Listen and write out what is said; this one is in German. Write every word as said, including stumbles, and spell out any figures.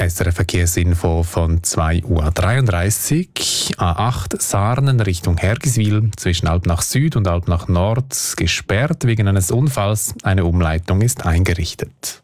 S R F Verkehrsinfo von zwei Uhr dreiunddreißig. A acht Sarnen Richtung Hergiswil zwischen Alpnach Süd und Alpnach Nord gesperrt wegen eines Unfalls. Eine Umleitung ist eingerichtet.